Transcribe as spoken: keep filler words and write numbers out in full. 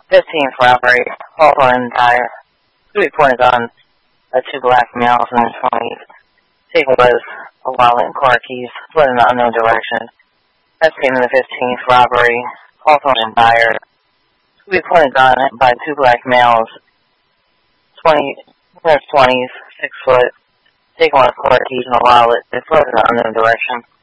fifteenth robbery, Hawthorne Tire. Two pointed gun by two black males in their twenties. Taken was a wallet and car keys, fled in an unknown direction. Investigating the fifteenth robbery, Hawthorne Tire. Two pointed gun by two black males, twenty, in their twenties, six foot. Taken was car keys and a wallet. They fled in an unknown direction.